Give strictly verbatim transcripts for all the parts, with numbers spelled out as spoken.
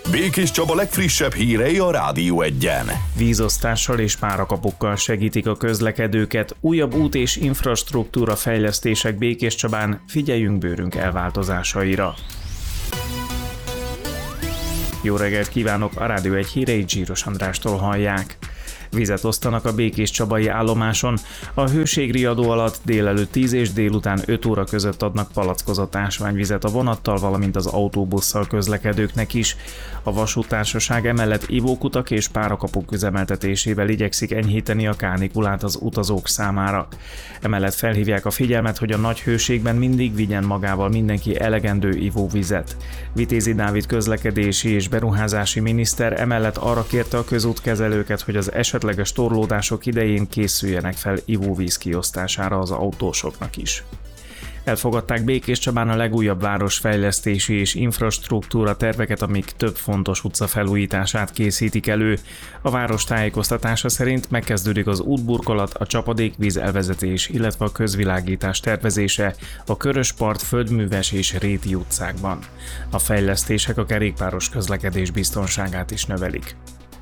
Békés Csaba legfrissebb hírei a Rádió Egyen. Vízosztással és párakapukkal segítik a közlekedőket. Újabb út- és infrastruktúra fejlesztések Békés Csabán, figyeljünk bőrünk elváltozásaira. Jó reggelt kívánok, a Rádió Egy híreit Zsíros Andrástól hallják. Vizet osztanak a békés csabai állomáson. A hőségriadó alatt délelőtt tíz és délután öt óra között adnak palackozott ásványvizet a vonattal, valamint az autóbusszal közlekedőknek is. A vasúttársaság emellett ivókutak és párakapuk üzemeltetésével igyekszik enyhíteni a kánikulát az utazók számára. Emellett felhívják a figyelmet, hogy a nagy hőségben mindig vigyen magával mindenki elegendő ivóvizet. Vitézi Dávid közlekedési és beruházási miniszter emellett arra kérte a közútkezelőket, hogy az esetleges torlódások idején készüljenek fel ivóvíz kiosztására az autósoknak is. Elfogadták Békés Csabán a legújabb városfejlesztési és infrastruktúra terveket, amik több fontos utca felújítását készítik elő. A város tájékoztatása szerint megkezdődik az útburkolat, a csapadékvíz elvezetés, illetve a közvilágítás tervezése a Köröspart, Földműves és Réti utcákban. A fejlesztések a kerékpáros közlekedés biztonságát is növelik.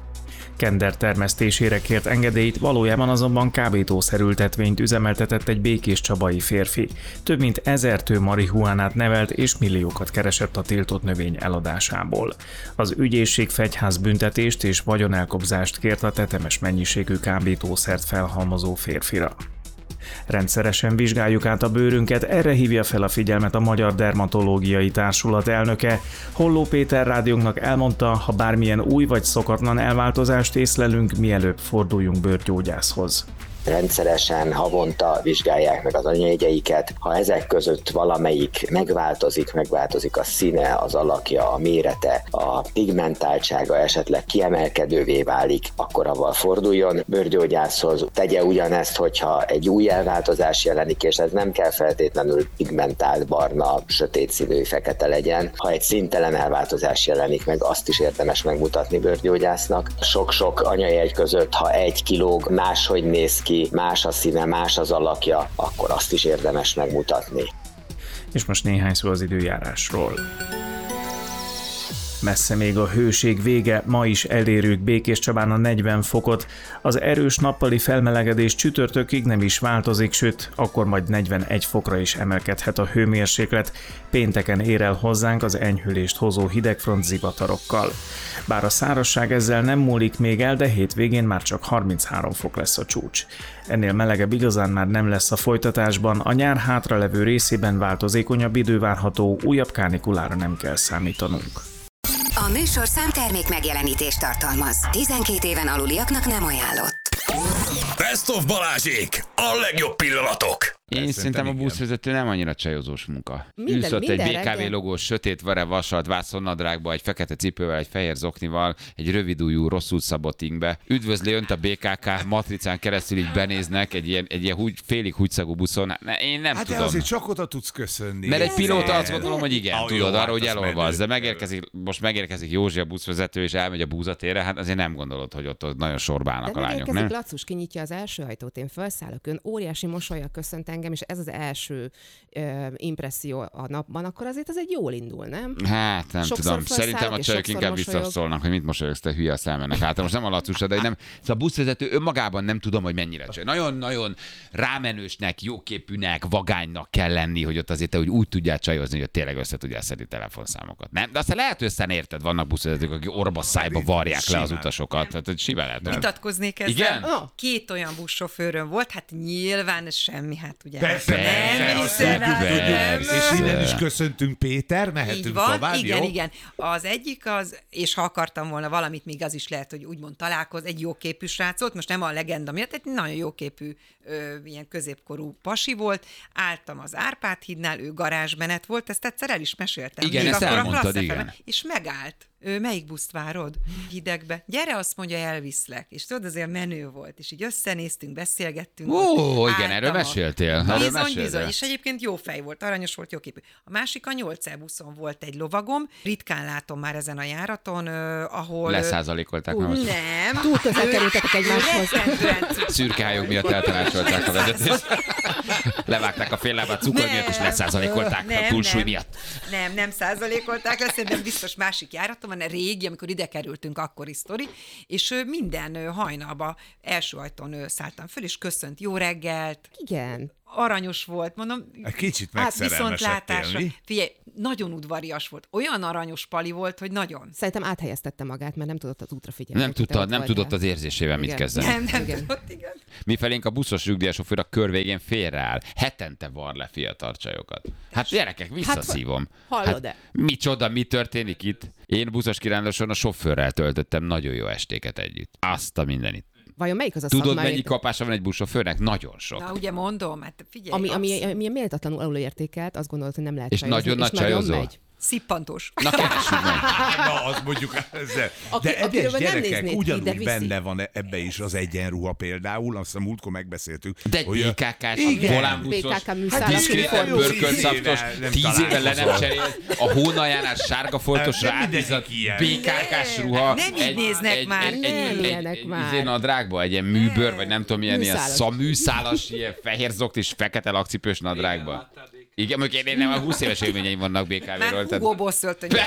Kender termesztésére kért engedélyt, valójában azonban kábítószerültetvényt üzemeltetett egy békés csabai férfi. Több mint ezer tő marihuánát nevelt és milliókat keresett a tiltott növény eladásából. Az ügyészség fegyház büntetést és vagyonelkobzást kért a tetemes mennyiségű kábítószert felhalmozó férfira. Rendszeresen vizsgáljuk át a bőrünket, erre hívja fel a figyelmet a Magyar Dermatológiai Társulat elnöke. Holló Péter rádiónknak elmondta, ha bármilyen új vagy szokatlan elváltozást észlelünk, mielőbb forduljunk bőrgyógyászhoz. Rendszeresen havonta vizsgálják meg az anyajegyeiket. Ha ezek között valamelyik megváltozik, megváltozik a színe, az alakja, a mérete, a pigmentáltsága esetleg kiemelkedővé válik, akkor avval forduljon bőrgyógyászhoz. Tegye ugyanezt, hogyha egy új elváltozás jelenik, és ez nem kell feltétlenül pigmentált, barna, sötét színű, fekete legyen. Ha egy színtelen elváltozás jelenik meg, azt is érdemes megmutatni bőrgyógyásznak. Sok-sok anyajegy között, ha egy kilóg, máshogy néz ki, más a színe, más az alakja, akkor azt is érdemes megmutatni. És most néhány szó az időjárásról. Messze még a hőség vége, ma is elérjük Békés Csabán a negyven fokot. Az erős nappali felmelegedés csütörtökig nem is változik, sőt, akkor majd negyvenegy fokra is emelkedhet a hőmérséklet. Pénteken ér el hozzánk az enyhülést hozó hidegfront zivatarokkal. Bár a szárazság ezzel nem múlik még el, de hétvégén már csak harminchárom fok lesz a csúcs. Ennél melegebb igazán már nem lesz a folytatásban, a nyár hátralevő részében változékonyabb idő várható, újabb kánikulára nem kell számítanunk. A műsorszám termék megjelenítést tartalmaz. tizenkét éven aluliaknak nem ajánlott. Best of Balázsék! A legjobb pillanatok! Én szerintem a buszvezető nem annyira csajozós munka. Minden, Ülsz ott egy minden bé ká vé reggel. logós, sötét vere vasalt, vászonnadrágba, egy fekete cipővel, egy fehér zoknival, egy rövidújú, rosszul szabott ingbe. Üdvözli önt a bé ká ká matricán keresztül így benéznek egy ilyen, egy ilyen húgy, félig húgyszagú buszon. Ne, én nem hát tudom. Hát azért csak oda tudsz köszönni. Mert egy pilóta azt gondolom, hogy igen, Ah, tudod, jó, arra, hogy hát az elolvaz, de menő. megérkezik, most megérkezik Józsi a buszvezető, és elmegy a búzatérre, hát azért nem gondolod, hogy ott, ott nagyon sorba állnak De a lányok, megérkezik, nem? Lacus kinyitja az első ajtót, én felszállok, ön óriási mosollyal köszönt engem, és ez az első ö, impresszió a napban, akkor azért az egy jól indul, nem? Hát nem Sokszor tudom. felszállok, Szerintem a és csajok sokszor inkább mosolyog. visszaszólnak, hogy mit mosolyogsz, te hülye, a szemennek. Hát most nem a Lacusra, de nem. Szóval a buszvezető önmagában nem tudom, hogy mennyire csaj. Nagyon-nagyon rámenősnek, jóképűnek, vagánynak kell lenni, hogy ott azért te úgy, úgy tudjál csajozni, hogy ott tényleg össze tudjál szedni telefonszámokat. Nem? De aztán lehet, hogy összen érted, vannak buszvezetők, akik orba szájba varják le az Simán. utasokat. Tehát hogy simán lehet. Vitatkoznék ezzel. Igen? Oh. Két olyan buszsofőröm volt, hát nyilván ez semmi, hát ugye. Persze, Persze, nem azt hiszem, tudjuk, hát és nem. innen is köszöntünk, Péter, Így mehetünk van, tovább, igen, jó? igen. Az egyik az, és ha akartam volna valamit, még az is lehet, hogy úgymond találkoz, egy jóképű srác volt, most nem a legenda miatt, egy nagyon jóképű, ö, ilyen középkorú pasi volt, álltam az Árpád hídnál, ő garázsmenet volt, ezt egyszer el is meséltem. Igen, Még ezt akkor a elmondtad, Klassz igen. ef em-en, és megállt. Ő, melyik buszt várod? Hidegbe. Gyere, azt mondja, elviszlek. És tudod, azért menő volt. És így összenéztünk, beszélgettünk. Ó, igen, Álltam erről a- meséltél. Erről Bizony, meséltél. bizony. És egyébként jó fej volt, aranyos volt, jóképű. A másik a nyolc E buszon volt egy lovagom. Ritkán látom már ezen a járaton, uh, ahol... Leszázalékolták meg. Ú, Nem. Túl közel kerültetek egymáshoz. Rettentően cucc. Szürke hályok miatt eltanácsolták a vezetést. Levágták a fél lábát cukor miatt, és leszázalékolták a túlsúly miatt. Nem, nem százalékolták le, szerintem biztos másik járatom van, régi, amikor ide kerültünk, akkori sztori, és ö, minden ö, hajnalba első ajtón ö, szálltam föl, és köszönt, jó reggelt. Igen. Aranyos volt, mondom. Egy kicsit hát megszerelmesedtél, viszontlátásra. mi? Figyelj, nagyon udvarias volt. Olyan aranyos pali volt, hogy nagyon. Szerintem áthelyeztette magát, mert nem tudott az útra figyelni. Nem, hogy te tudta, ott nem voltál. tudott az érzésével mit Igen. kezdeni. Nem, nem Igen. tudott, igen. Mi felénk a buszos nyugdíjasofőr a kör végén félreáll. Hetente var le fiatal csajokat. Hát gyerekek, visszaszívom. hallod-e? Hát, micsoda, mi történik itt? Én buszos kiránduláson a sofőrrel töltöttem nagyon jó estéket együtt. Azt a mindenit. Vajon melyik az a Tudod, szakmai... mennyi kapása van egy buszsofőrnek? Nagyon sok. Na, ugye mondom, hát figyelj. Ami, ami, absz- ami méltatlanul alulértékelt, azt gondolod, hogy nem lehet És csajozni, nagyon nagy nagyon csajozó? megy. Szippantós. Na, keressük meg. Na, az mondjuk ezzel. Aki- De akiről egyes nem gyerekek néznéd ki, ugyanúgy de viszi. benne van ebbe is az egyenruha például, azt hiszem múltkor megbeszéltük. De egy hogy a- bé ká ká-s, Igen. volánbuszos, bé ká ká műszállat diszkréten jó, bőrkölszaptos, tíz éve nem tíz éve le nem találkozol. cserélt, a hónaljánál sárga foltosra Nem mindegyik átbízott ilyen. bé ká ká-s ruha. Nem így néznek már. Egy, Nem egy, egy, ilyenek egy, már. izé nadrágba, egy ilyen műbőr, vagy nem tudom, milyen ilyen Műszálas. szaműszálas, ilyen fehér zokt és fekete lakcipős nadrágba. Igen, mondjuk én nem, a húsz éves élményeim vannak bé ká vé-ről. Már Hugo Boss öltönybe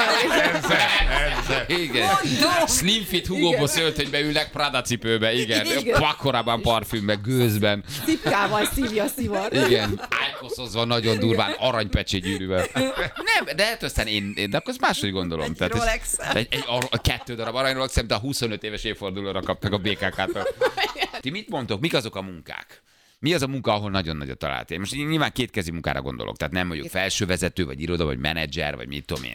tolják. Igen. Slim fit Hugo Boss öltönybe ülnek Prada cipőbe, igen. Igen. Pakkorában, parfümbe, gőzben. Cipkával szívja a szivar. Igen. Ájkoszozva nagyon durván, aranypecségyűrűvel. Nem, de hát aztán én, én de akkor ezt máshogy gondolom. Egy Tehát ez- Rolex-el. egy, egy, a, a kettő darab arany Rolex, de a huszonöt éves évfordulóra kaptak a bé ká ká-től. Ti mit mondtok? Mik azok a munkák? Mi az a munka, ahol nagyon nagyot találtél? Most nyilván kétkezi munkára gondolok, tehát nem mondjuk felsővezető, vagy iroda, vagy menedzser, vagy mit tudom én,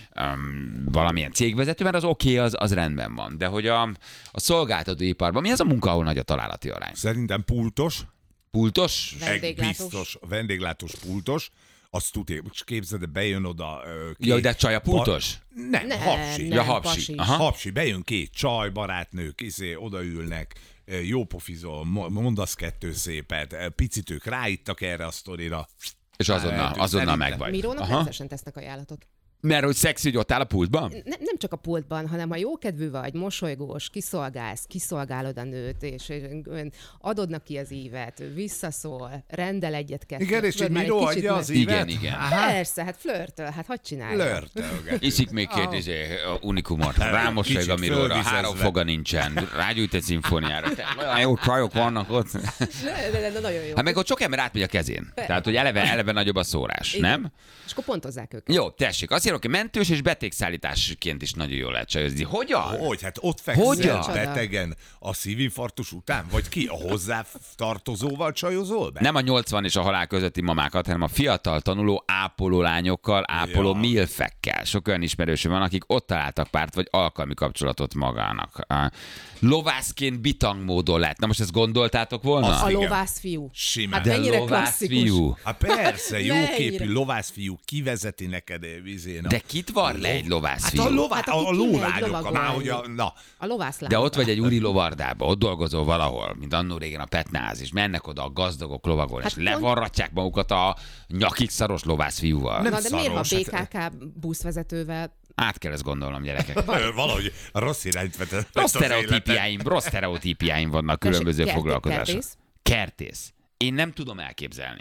um, valamilyen cégvezető, mert az oké, okay, az, az rendben van. De hogy a, a szolgáltatóiparban mi az a munka, ahol nagy a találati arány? Szerintem pultos, Pultos? egy Vendéglátós. biztos vendéglátós pultos, azt tudja, most képzeld, de bejön oda ö, két... Ja, de csaj a pultos? Nem, Nem, hapsi. nem, Ja, hapsi. pasi. Aha. Hapsi, bejön két csaj, barátnők, izé, odaülnek, jó pofizol, mo- mondasz kettő szépet, picit ők ráittak erre a sztorira. És azonnal, Eltűnt. azonnal Szerintem. meg vagy. Mirónak Aha. rendszeresen tesznek ajánlatot. Mert hogy szexi, hogy ott áll a pultban? Ne, nem csak a pultban, hanem ha jókedvű vagy, mosolygós, kiszolgálsz, kiszolgálod a nőt, és ön- adod neki az ívet, visszaszól, rendel egyet-kettőt. Igen, és tudod, így már Miró egy kicsit adja meg- az ívet? Igen, igen. Persze, hát flörtöl, hát hadd csinálja. Lörtölget. Iszik még két Ah. izé, a unikumot, rámosolyog a Kicsit Miróra, fölvizezve. három foga nincsen, rágyújt egy szimfóniára. Te, olyan jó csajok vannak ott. De, de, de, de nagyon jó. Hát meg ott sok ember átmegy a kezén. Tehát, hogy eleve, eleve nagyobb a szórás, Igen. nem? És akkor pontozzák őket. Jó, tessék, azt írok, hogy mentős és betegszállításként is nagyon jól lehet csajozni. Hogyan? Hogy? Hát ott fekszel Hogyan? betegen a szívinfarktus után? Vagy ki? A hozzá tartozóval csajozol be? Nem a nyolcvan és a halál közötti mamákat, hanem a fiatal tanuló ápoló lányokkal, ápoló Ja. milfekkel. Sok olyan ismerősöm van, akik ott találtak párt vagy alkalmi kapcsolatot magának. A lovászként bitang módon lehet. Na most ezt gondoltátok volna? Az A igen. lovász fiú. Simán. Hát De mennyire lovász klasszikus. fiú. Hát persze, jó Mennyire? képű lovászfiú kivezeti neked vizén. a- De kit var le egy lovász Hát fiú? a, lová, Hát a, aki a kimegy lólányokkal, lovagolni. már hogy a, na, A lovászlány. De ott vagy egy úri lovardába, ott dolgozol valahol, mint annó régen a Petnáz, és mennek oda a gazdagok lovagolni, Hát és pont- levarratják magukat a nyakig szaros lovász fiúval. Nem Na de miért, ha szaros, bé ká ká buszvezetővel Át kell ezt gondolnom, gyerekek. valahogy rossz irányt vetett. Rossz az életet. sztereotípiáim, rossz sztereotípiáim vannak különböző Tessék, foglalkozások. kertész? Kertész. Én nem tudom elképzelni.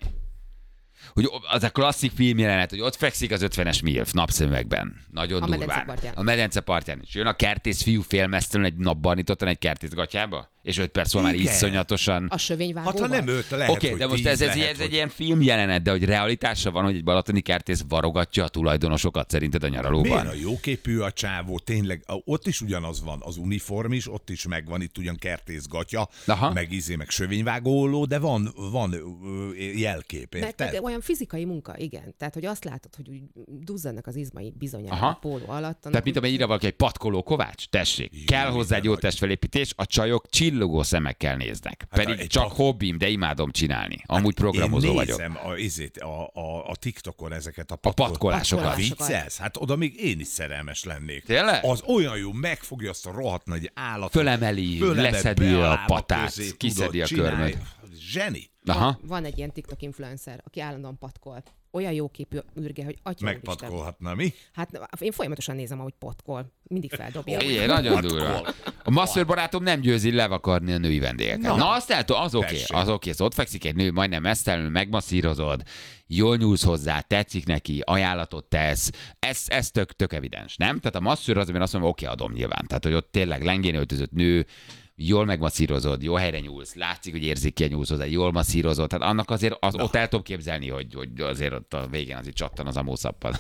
Hogy az a klasszik filmjelenet, hogy ott fekszik az ötvenes milf napszemüvegben. Nagyon A medence durván. partján. A medence partján is. Jön a kertész fiú félmeztelenül egy napbarnitottan egy kertész gatyába, és öt perc múlva már Igen. iszonyatosan. a sövényvágóval. Hát ha nem öt, lehet, Oké, okay, hogy de most tíz, ez, ez, lehet, ez egy hogy- ilyen filmjelenet, de hogy realitása van, hogy egy balatoni kertész varogatja a tulajdonosokat szerinted a nyaralóban? Miért a jóképű a csávó? Tényleg, a- ott is ugyanaz van, az uniform is, ott is megvan, itt ugyan kertészgatya, Aha. meg izé, meg sövényvágóló, de van, van ö, jelkép, Mert érted? meg olyan fizikai munka, igen. Tehát, hogy azt látod, hogy úgy duzzadnak az izmai bizonyára Aha. a póló alatt. Tehát mint amely írja valaki, egy patkoló Kovács? Tessék, Igen, kell hozzá egy jó igen, testfelépítés, a csajok csillogó szemekkel néznek. Hát Pedig egy csak pat- hobbim, de imádom csinálni. Amúgy programozó Én vagyok. nézem a, izét, a, a, a TikTokon ezeket a, A patkolásokat. Patkolásokat. Viccelsz? Hát oda még én is szerelmes lennék. Tényleg? Az olyan jó, megfogja azt a rohadt nagy állatot. Fölemeli, fölemel leszedi be a lába patát, közé, kiszedi a tudod, körmöt. csinálj. Zseni. Aha. Van, van egy ilyen TikTok influencer, aki állandóan patkol. Olyan jó képű űrge, hogy atya úristen. Megpatkolhatna, mi? Hát én folyamatosan nézem, ahogy patkol. Mindig feldobja. Igen, nagyon durva. A masször barátom nem győzi levakarni a női vendégeket. Na, Na azt el, az oké, okay, az oké, okay. Ott fekszik egy nő, majdnem mesztelenül, megmasszírozod, jól nyúlsz hozzá, tetszik neki, ajánlatot tesz, ez, ez tök, tök evidens, nem? Tehát a masszőr az, amire azt mondom, oké, okay, adom nyilván. Tehát, hogy ott tényleg lengén öltözött nő, jól megmasszírozod, jó helyre nyúlsz, látszik, hogy érzékeny nyúlsz hozzá, jól masszírozod, tehát annak azért az, ott el tudom képzelni, hogy, hogy azért ott a végén azért csattan az amószappal.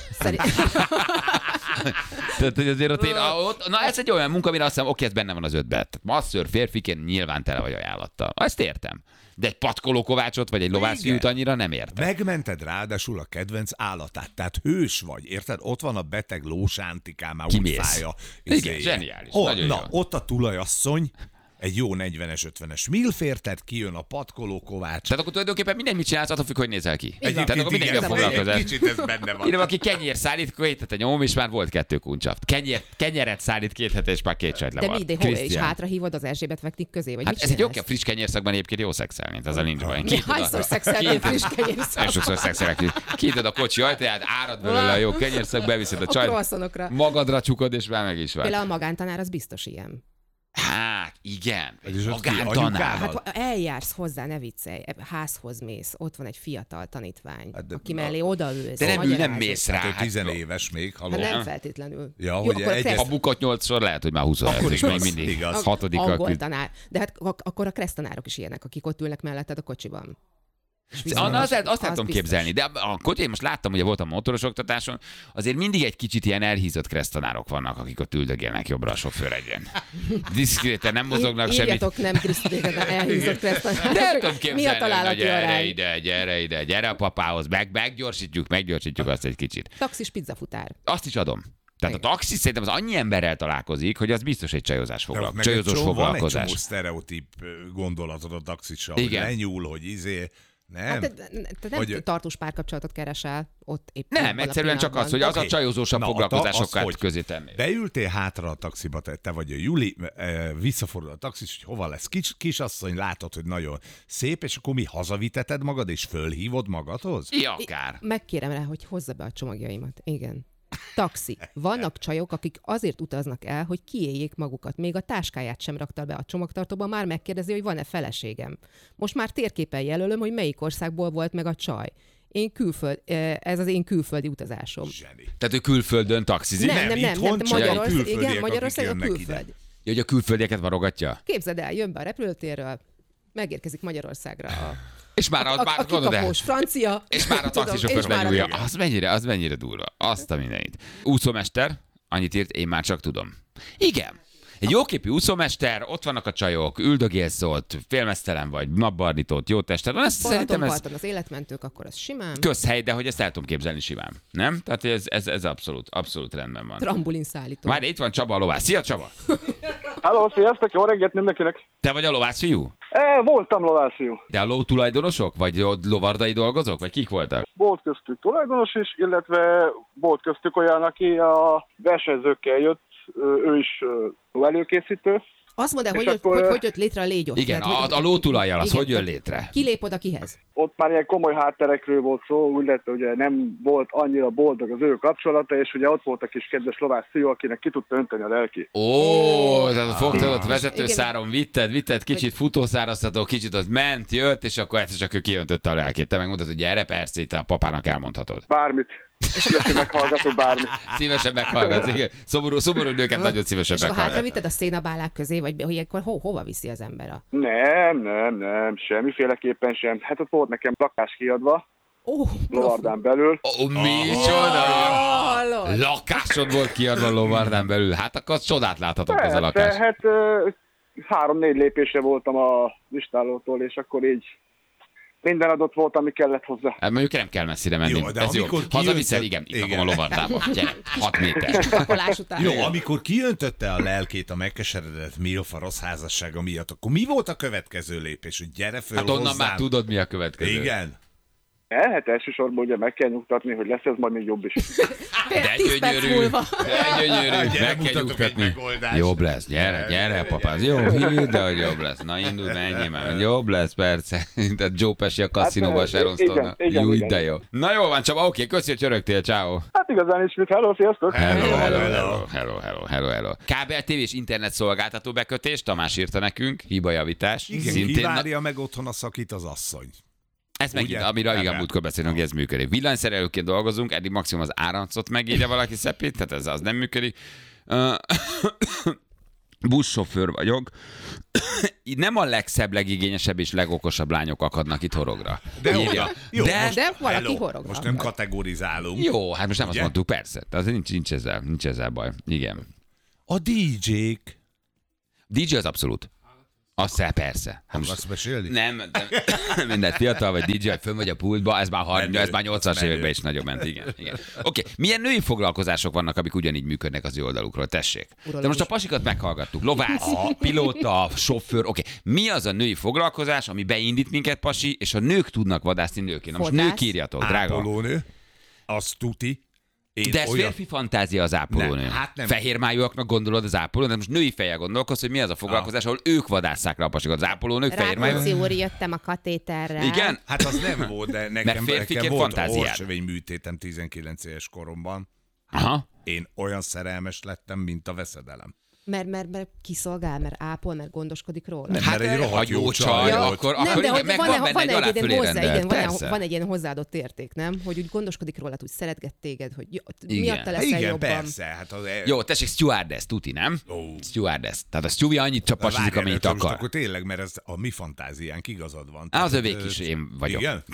Tehát, hogy azért ott, én, ott, na ez egy olyan munka, amire azt hiszem, oké, ez benne van az ötben. Tehát masszőr férfiként nyilván tele vagy ajánlattal. Ezt értem. De egy patkoló kovácsot, vagy egy lovászfiút annyira nem értem. Megmented ráadásul a kedvenc állatát, tehát hős vagy, érted? Ott van a beteg lósántikám, már úgy fája. Igen, zseniális. Oh, na, jó. Ott a tulajasszony, egy jó negyvenes, ötvenes milfértet, kijön a patkoló kovács. Tehát akkor tulajdonképpen minden mit csinálsz, attól függ, hogy nézel ki. Tehát akkor mindenki a foglalkozás. Egy kicsit ez benne van. Ide aki kenyér szállít, két a nyom, és már volt kettő kuncsaft. Kenyér, kenyeret szállít két hete, és már két sajt le de van. mi, de hol, és hátra hívod az Erzsébet vektik közé? Vagy hát ez egy oké, a friss kenyérszakban egyébként jó szexelni, ez a nincs baj. Hányszor szexelni a friss kenyérszakban? Sokszor szexelek. Kinyitod a kocsi ajtaját, árad belőle a jó kenyérszak, beviszed a csajt, magadra csukod, és már meg is vagy. Például a magántanár az biztos ilyen. Hát, igen. Magántanár. Hát eljársz hozzá, ne viccelj, házhoz mész, ott van egy fiatal tanítvány, hát de, aki mellé odaülsz. De nem, nem mész rá. Hát tizenéves még, haló. Hát nem feltétlenül. Ja, jó, hogy egyes... A bukott nyolcszor lehet, hogy már huszonöt, és még mindig igaz. Hatodikkal. Angol tanár. De hát akkor a kressztanárok is ilyenek, akik ott ülnek melletted a kocsiban. Anna, azt, azt nem tudom képzelni, de a kocsi, most láttam, hogy volt a motoros oktatáson, azért mindig egy kicsit ilyen elhízott kressztanárok vannak, akik ott üldögélnek jobbra a sofőr egyen. Diszkréten nem mozognak semmit. Írjatok nem diszkréten elhízott kressztanárok. Nem tudom képzelni, mi a találati hogy gyere arány? ide, gyere ide, gyere a papához, meg, meggyorsítjuk, meggyorsítjuk azt egy kicsit. Taxis pizzafutár. Azt is adom. Tehát a taxis szerintem az annyi emberrel találkozik, hogy az biztos egy csajozás foglalkozás. Csajozós foglalkozás. Van egy csomó sztereotíp gondolatod a taxissal, hogy lenyúl, hogy izé... Nem. Hát te, te nem hogy... tartós párkapcsolatot keresel ott éppen. Nem, egyszerűen csak az, hogy az okay. a csajozósabb Na, foglalkozásokat közé tennél. Beültél hátra a taxiba, te, te vagy a Juli, visszafordul a taxis, hogy hova lesz kis, kisasszony, látod, hogy nagyon szép, és akkor mi hazaviteted magad, és fölhívod magadhoz? Ja, akár. Megkérem rá, hogy hozza be a csomagjaimat. Igen. Taxi. Vannak csajok, akik azért utaznak el, hogy kiéljék magukat. Még a táskáját sem rakta be a csomagtartóba, már megkérdezi, hogy van-e feleségem. Most már térképen jelölöm, hogy melyik országból volt meg a csaj. Én külföld, ez az én külföldi utazásom. Zseni. Tehát ő külföldön taxizik? Nem, nem, nem. nem, nem Magyarország, igen, Magyarország a külföld. Ja, hogy a külföldieket varogatja? Képzeld el, jön be a repülőtérről, megérkezik Magyarországra a És már a, a, a, a kikapós francia. És már a taxisofőr lenyúlja. Az mennyire, az mennyire durva. Azt a mindenit. Úszómester, annyit írt, én már csak tudom. Igen. Egy jóképű úszómester, ott vannak a csajok, üldögélsz ott, félmeztelen vagy, napbarnított, jó tested van. Szerintem ez... az életmentők, akkor az simán. Közhely, de hogy ezt el tudom képzelni simán. Nem? Tehát ez, ez, ez abszolút, abszolút rendben van. Trambulin szállító. Már itt van Csaba a lovász. Szia, Csaba! Halló, sziasztok, jó reggelt mindenkinek! Te vagy a lovászfiú? E, voltam lovászfiú. De a ló tulajdonosok? Vagy lovardai dolgozók? Vagy kik voltak? Volt köztük tulajdonos is, illetve volt köztük olyan, aki a versenyzőkkel jött, ő is előkészítő. Azt mondd el, hogy, akkor... hogy, hogy jött létre a légy ott. Igen, tehát, a, a lótulajjal, az hogy jön létre? Ki lép oda kihez? Ott már ilyen komoly hátterekről volt szó, úgy lett, ugye nem volt annyira boldog az ő kapcsolata, és ugye ott volt a kis kedves lovász fiú, akinek ki tudta önteni a lelki. Ó, tehát fogtad ott vezetőszáron, vitted, vitted, kicsit futószáraztató, kicsit ott ment, jött, és akkor egyszer csak ő kiöntötte a lelkét. Te megmondtad, hogy gyere, persze, itt a papának elmondhatod. Bármit. Szívesen meghallgatok bármit. Szívesen meghallgatsz, igen. Szomorú, szomorú nőket nagyon szívesen meghallgatsz. És akkor hátra a szénabálák közé, vagy hogy akkor ho, hova viszi az ember a... Nem, nem, nem, semmiféleképpen sem. Hát ott volt nekem lakás kiadva, oh, Lovardán belül. Ó, oh, micsoda! Oh, lakásod volt kiadva Lovardán belül. Hát akkor csodát láthatok ez a lakás. Hát három-négy lépésre voltam a listálótól, és akkor így minden adott volt, ami kellett hozzá. Hát mondjuk nem kell messzire menni. Jó, de ez jó. Hazaviszel, igen, itt igen. a Lovardába. Gyere, hat méter. Jó, amikor kiöntötte a lelkét a megkeseredett milf a rossz házassága miatt, akkor mi volt a következő lépés? Hogy gyere föl Hát onnan hozzám? már tudod, mi a következő. Igen. El, hát elsősorban ugye meg kell nyugtatni, hogy lesz ez majd még jobb is. De gyönyörű, de gyönyörű, meg kell nyugtatni. Jobb lesz, gyere, gyere, papáz, jó, hidd, hogy jobb lesz. Na indul, menjél már, jobb lesz, persze. Tehát Joe Pesci a kaszinóban, hát, Sharon Stone-nal. Jó, de jó. Na jó van, Csaba, oké, köszi, hogy csörögtél, ciao. Hát igazán is mit, hello, sziasztok! Hello, hello, hello, hello, hello, hello, hello. Kábel tévés internet szolgáltató bekötés, Tamás írta nekünk, hibajavítás. Igen, Szintén kivárja meg otthon a szakít az asszony. Ez megint, amiről igen múltkor beszélünk, hogy ez működik. Villanyszerelőként dolgozunk, eddig maximum az áramcot megírja valaki szepít, tehát ez az nem működik. Uh, buszsofőr vagyok. Nem a legszebb, legigényesebb és legokosabb lányok akadnak itt horogra. De, írja. jó, de, most, de valaki hello, horog. most nem kategorizálunk. jó, hát most nem ugye? azt mondtuk, persze. Tehát nincs, nincs, ezzel, nincs ezzel baj. Igen. A dé jék. dé jé az abszolút. Azt persze. Hát Akarsz mesélni? Nem, nem mindent fiatal vagy dé jé, fönn vagy a pultba, ez már, harminc, ez már nyolcvanas években is nagyobb ment, igen. igen. Oké, okay. Milyen női foglalkozások vannak, amik ugyanígy működnek az ő oldalukról? Tessék. Uralom De most a is. pasikat meghallgattuk. Lovász, pilóta, sofőr, oké. Okay. Mi az a női foglalkozás, ami beindít minket, pasi, és a nők tudnak vadászni nőként? Na most Fodász. nők írjatok, drága. Ápolónő. Az tuti. Én De ez olyan... férfi fantázia az ápolónő. Nem, hát nem. Fehérmájúaknak gondolod az ápolónő, de most női fejjel gondolkodsz, hogy mi az a foglalkozás, ahol ők vadásszák le a pasikat. Az ápolónők fehérmájú. Rákóczi úr, jöttem a katéterrel. Igen? Hát az nem volt, de nekem, férfiként nekem volt fantáziád. orrsövény műtétem tizenkilenc éves koromban. Aha. Én olyan szerelmes lettem, mint a veszedelem. Mert, mert, mert kiszolgál, mert ápol, mert gondoskodik róla. Nem, Hát mert egy ha rohadt jó jó csaj, csaj volt. akkor, Nem, akkor de igen, hogy meg van, van van, benne egy van, egy ilyen hozzá, aláfölé igen, van, persze. van egy ilyen hozzáadott érték, nem? Hogy úgy gondoskodik róla, hogy szeretget téged, hogy Igen. miatta Hát leszel igen, jobban. persze. Hát az... Jó, tessék, stewardess, tuti, nem? Ó. Stewardess. Tehát a stewie annyit csak pasizik, Várjál, amennyit most akar. Akkor tényleg, mert ez a mi fantáziánk, igazad van. Á, az Tehát, övék ö, is én vagyok. Igen?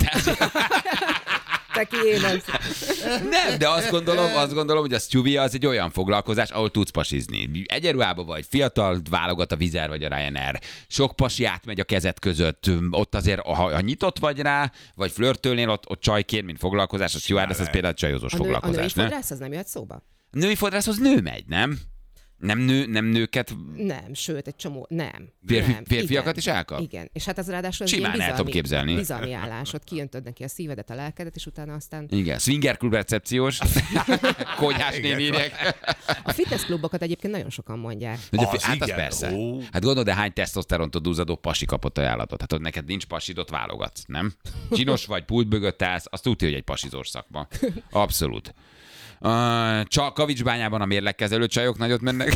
Te ki én nem. Nem, de azt gondolom, azt gondolom, hogy a stewie az egy olyan foglalkozás, ahol tudsz pasizni. Egyenruhába vagy, fiatal, válogat a Vizer vagy a Ryanair. Sok pasi átmegy a kezed között. Ott azért, ha, ha nyitott vagy rá, vagy flörtölnél, ott, ott csajként, mint foglalkozás, a stewardess az például csajozós A, nő, a női foglalkozás. nem? fodrász az nem jöhet szóba? Női fodrászhoz nő megy, nem? Nem, nő, nem nőket, Nem, sőt, egy csomó, nem. Férfi- nem. férfiakat Igen. is elkap? Igen, és hát az ráadásul az Simán ilyen el tudom bizalmi, képzelni. bizalmi állás, ott kijöntöd neki a szívedet, a lelkedet, és utána aztán igen, swinger klub recepciós, konyhás nénírek. a fitnessklubokat egyébként nagyon sokan mondják. Ugye, Az hát az igen, persze. ó. Hát gondolod, de hány tesztoszterontól duzzadó pasi kapott ajánlatot? Hát ott neked nincs pasidot, válogatsz, nem? Csinos vagy, pult mögött állsz, azt tudja, hogy egy pasizós szakma. Abszolút. Uh, csak Kavicsbányában a mérlegkezelő csajok nagyot mennek.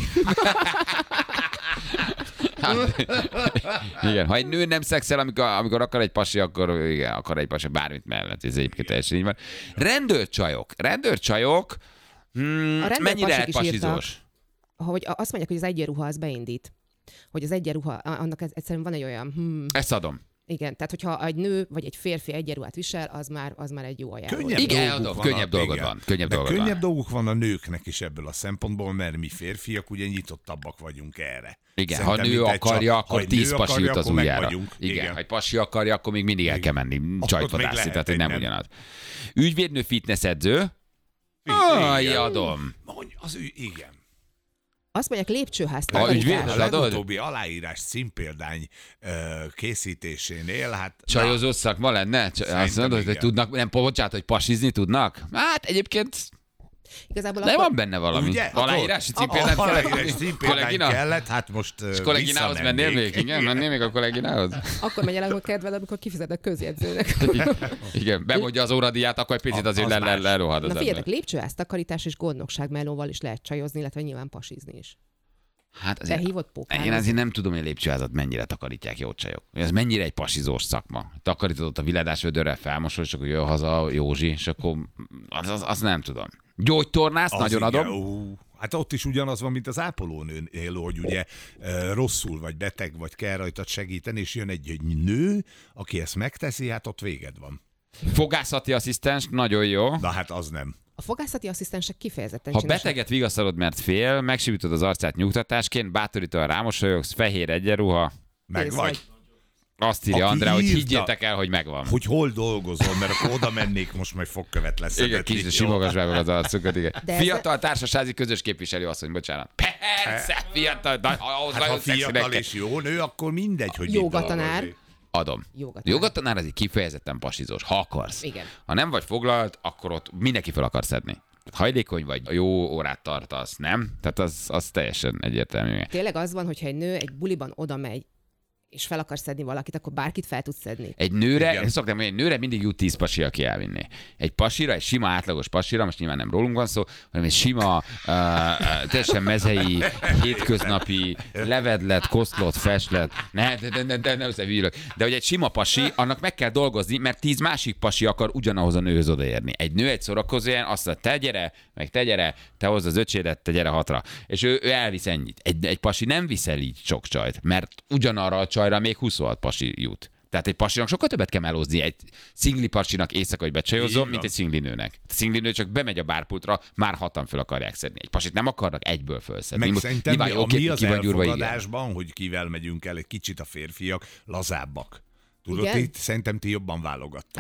Hát, igen, ha egy nő nem szexel, amikor, amikor akar egy pasi, akkor igen, akar egy pasi bármit mellett. Ez egyébként teljesen így van. Rendőrcsajok. Rendőrcsajok. Hmm, A rendőr mennyire lehet pasik is pasizós? Hogy azt mondják, hogy az egyenruha az beindít. Hogy az egyenruha, annak ez- egyszerűen van egy olyan, hmm, Ezt adom. igen, tehát hogyha egy nő vagy egy férfi egyenruhát visel, az már, az már egy jó ajánló. Könnyebb Igen, dolguk adom, van könnyebb a- dolgod igen. van, könnyebb De dolgod könnyebb van. dolgok van a nőknek is ebből a szempontból, mert mi férfiak ugye nyitottabbak vagyunk erre. Igen, Szerintem ha nő mindegy, akarja, csak- akkor ha egy tíz nő pasi akarja, jut az akkor meg ujjára. vagyunk. Igen, Igen. ha egy pasi akarja, akkor még mindig el kell menni csajt még vadászni, lehet, tehát hogy hogy nem nem. ugyanaz. Ügyvédnő fitnessedző. Aj, Igen. adom. Mondj, az ő, igen. Azt mondják, lépcsőház A ügyvéd? A takarítás. adod? legutóbbi aláírás címpéldány ö, készítésénél, hát... Csajozó szakma lenne? Csa- Azt Szerintem mondod, hogy igen. tudnak, nem, bocsánat, hogy pasizni tudnak? Hát egyébként Igazából de akkor, van benne valami. Ugye? Aláírási A- címpéldányt a- kellett aláírási adni? címpéldány Kollégina? kellett, hát most ö, És kolléginához mennél visszamennék. még? Igen, mennél még a kolléginához? akkor megy el a kedved, amikor kifizetek közjegyzőnek. Igen, bemondja az óradíjat, akkor egy picit Az- azért az le, le, más. lerohad az Na ember. figyeljetek, lépcsőház takarítás és gondnokság melóval is lehet csajozni, illetve nyilván pasizni is. Hát Te azért, hívott pókára. én azért nem tudom, hogy a lépcsőházat mennyire takarítják jó csajok. Ez mennyire egy pasizós szakma. Takarítod ott a villadás vödörrel, felmosol, és akkor jön haza Józsi, és akkor az, az, az nem tudom. Gyógytornász, Az nagyon igen, adom. Ó, hát ott is ugyanaz van, mint az ápolónőnél, hogy ugye ö, rosszul vagy beteg vagy, kell rajtad segíteni, és jön egy, egy nő, aki ezt megteszi, hát ott véged van. Fogászati asszisztens, nagyon jó. Na hát az nem. A fogászati asszisztensek kifejezetten Ha csinosok. beteget vigasztalod, mert fél, megsibítod az arcát nyugtatásként, bátorítóan rámosolyogsz, fehér egyenruha, Meg Kész vagy. vagy. azt írja Aki Andrá, hogy írta- higgyétek el, hogy megvan. Hogy hol dolgozol, mert akkor oda mennék most majd fogkövet lesz. Igen, kicsit simogass meg az arcukat, igen. De ez- Fiatal társasági közös képviselő asszony, bocsánat. Persze, fiatal, de ahhoz Hát ha nagyon szexinek fiatal kell. és jó nő, akkor mindegy, hogy Jóga mit tanár. dolgozik. Adom. Jogatanár. Jogatanár az egy kifejezetten pasizós, ha akarsz. Igen. Ha nem vagy foglalt, akkor ott mindenki fel akar szedni. Hajlékony vagy, jó órát tartasz, nem? Tehát az, az teljesen egyértelmű. Tényleg az van, hogyha egy nő egy buliban oda megy, és fel akar szedni valakit, akkor bárkit fel tudsz szedni. Egy nőre, én szoktam mondani, egy nőre mindig jut tíz pasi, aki elvinné. Egy pasira, egy sima átlagos pasira, most nyilván nem rólunk van szó, hanem egy sima, uh, uh, teljesen mezei, hétköznapi, levedlet, koszlott, feslet, ne, de, de, de, de ne összehűlök. De hogy egy sima pasi, annak meg kell dolgozni, mert tíz másik pasi akar ugyanahoz a nőhöz odaérni. Egy nő egy szórakozóján azt mondja, te gyere, meg te gyere, te hozd az öcsédet, te gyere hatra. És ő, ő elvisz ennyit. Egy, egy pasi nem viszel így sok csajt, mert ugyanarra a csajra még huszonhat pasi jut. Tehát egy pasinak sokkal többet kell melózni egy szingli pasinak éjszaka, hogy becsajozzon, mint egy szingli nőnek. A szingli nő csak bemegy a bárpultra, már hatan föl akarják szedni. Egy pasit nem akarnak egyből fölszedni. Meg szerintem mi, oké, mi az ki van gyúrva, elfogadásban, igen. Hogy kivel megyünk el, egy kicsit a férfiak lazábbak. Tudod, Igen? itt szerintem ti jobban válogattok.